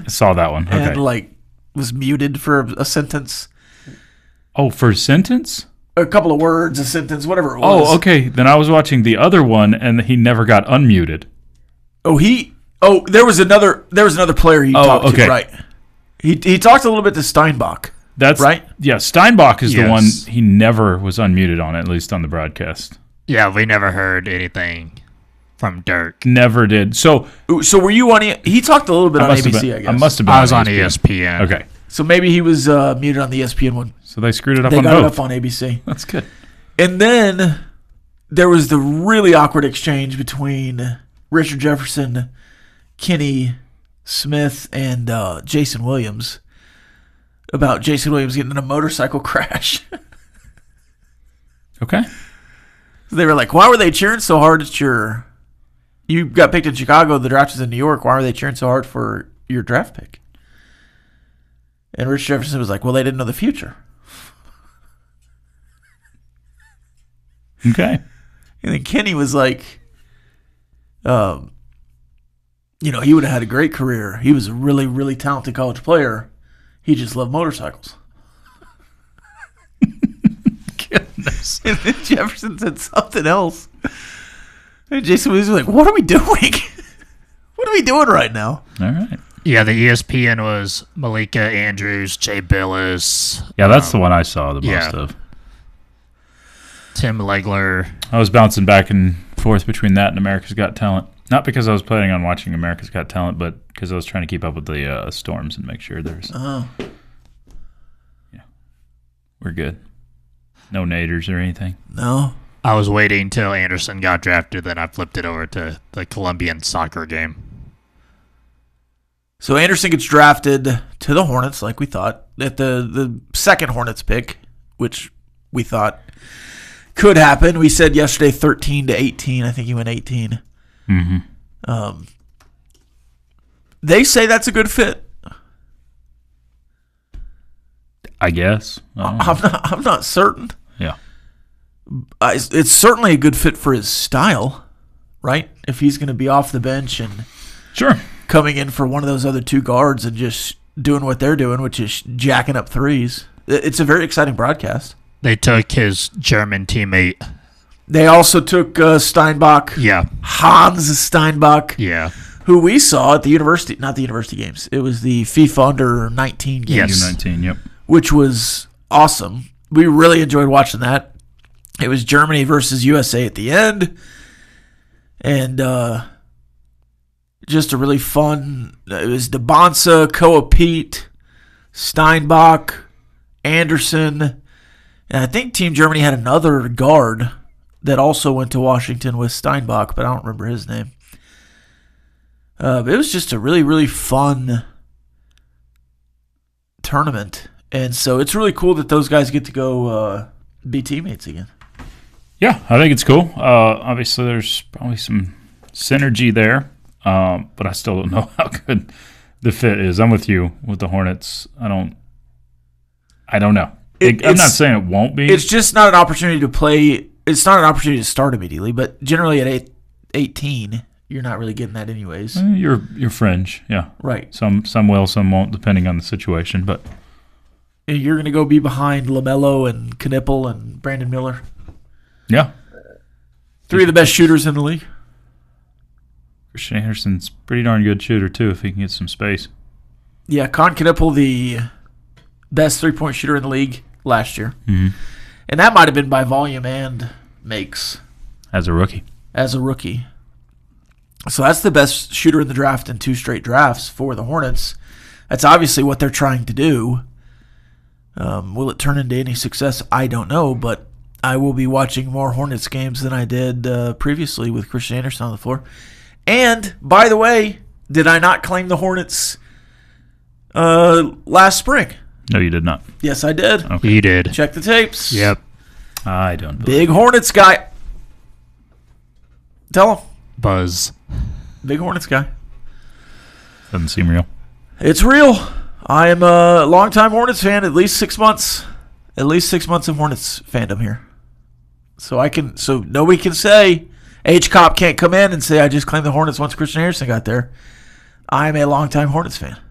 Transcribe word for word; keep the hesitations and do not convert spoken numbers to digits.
Saw that one. Okay. And like was muted for a sentence. Oh, for a sentence? A couple of words, a sentence, whatever it was. Oh, okay. Then I was watching the other one, and he never got unmuted. Oh, he. Oh, there was another. There was another player he Oh, talked okay. to. Right. He he talked a little bit to Steinbach. That's right. Yeah, Steinbach is Yes. the one he never was unmuted on, at least on the broadcast. Yeah, we never heard anything from Dirk. Never did. So So were you on? E- he talked a little bit I on must A B have C. been, I guess. I must have been. I was on E S P N. Okay, So maybe he was uh, muted on the E S P N one. so they screwed it up They on got both. it up on A B C. That's good. And then there was the really awkward exchange between Richard Jefferson, Kenny Smith, and uh, Jason Williams about Jason Williams getting in a motorcycle crash. Okay. They were like, why were they cheering so hard at your... You got picked in Chicago, the draft was in New York. Why were they cheering so hard for your draft pick? And Rich Jefferson was like, well, they didn't know the future. Okay. And then Kenny was like, um, you know, he would have had a great career. He was a really, really talented college player. He just loved motorcycles. Goodness. And then Jefferson said something else. And Jason was like, what are we doing? What are we doing right now? All right. Yeah, the E S P N was Malika Andrews, Jay Billis, Yeah, that's the one I saw the most yeah. of. Tim Legler. I was bouncing back and forth between that and America's Got Talent. Not because I was planning on watching America's Got Talent, but because I was trying to keep up with the uh, storms and make sure there's. Oh. Yeah. We're good. No naders or anything. No. I was waiting until Anderson got drafted, then I flipped it over to the Colombian soccer game. So Anderson gets drafted to the Hornets, like we thought, at the, the second Hornets pick, which we thought could happen. We said yesterday thirteen to eighteen. I think he went eighteen. Mm-hmm. Um, they say that's a good fit. I guess. I don't know. I'm not. I'm not certain. Yeah. Uh, it's, it's certainly a good fit for his style, right? If he's going to be off the bench and Sure. coming in for one of those other two guards and just doing what they're doing, which is jacking up threes. It's a very exciting broadcast. They took his German teammate. They also took uh, Steinbach, Yeah, Hans Steinbach, yeah. who we saw at the university, not the university games. It was the FIFA under nineteen games, Yes. U nineteen, yep. which was awesome. We really enjoyed watching that. It was Germany versus U S A at the end. And uh, just a really fun, it was DeBonsa, Koa Pete, Steinbach, Anderson. And I think Team Germany had another guard that also went to Washington with Steinbach, but I don't remember his name. Uh, but it was just a really, really fun tournament. And so it's really cool that those guys get to go uh, be teammates again. Yeah, I think it's cool. Uh, obviously, there's probably some synergy there, um, but I still don't know how good the fit is. I'm with you with the Hornets. I don't. I don't know. It- I'm not it's- saying it won't be. It's just not an opportunity to play. It's not an opportunity to start immediately, but generally at eight, eighteen, you're not really getting that anyways. Eh, you're you're fringe, yeah. Right. Some some will, some won't, depending on the situation. But And you're going to go be behind LaMelo and Knipple and Brandon Miller. yeah, Three of the best shooters in the league. Christian Anderson's a pretty darn good shooter too if he can get some space. Yeah, Con Knipple, the best three-point shooter in the league last year. Mm-hmm. And that might have been by volume and makes As a rookie, as a rookie. So that's the best shooter in the draft in two straight drafts for the Hornets. That's obviously what they're trying to do. Um, will it turn into any success? I don't know, but I will be watching more Hornets games than I did uh, previously with Christian Anderson on the floor. And, by the way, did I not claim the Hornets uh, last spring? no, you did not. Yes, I did. Okay. He did. Check the tapes. Yep. I don't. Believe Big Hornets guy. Tell him. Buzz. Big Hornets guy. Doesn't seem real. It's real. I am a longtime Hornets fan, at least six months. At least six months of Hornets fandom here. So I can so nobody can say H-Cop can't come in and say I just claimed the Hornets once Christian Anderson got there. I'm a longtime Hornets fan.